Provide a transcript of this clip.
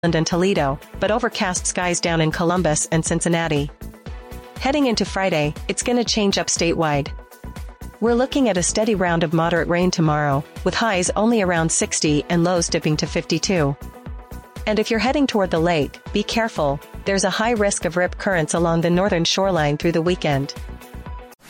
and Toledo, but overcast skies down in Columbus and Cincinnati. Heading into Friday, it's gonna change up statewide. We're looking at a steady round of moderate rain tomorrow, with highs only around 60 and lows dipping to 52. And if you're heading toward the lake, be careful, there's a high risk of rip currents along the northern shoreline through the weekend.